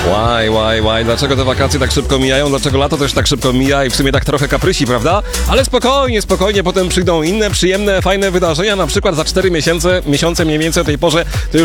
Why? Dlaczego te wakacje tak szybko mijają? Dlaczego lato też tak szybko mija i w sumie tak trochę kaprysi, prawda? Ale spokojnie, potem przyjdą inne, przyjemne, fajne wydarzenia, na przykład za 4 miesiące mniej więcej o tej porze to już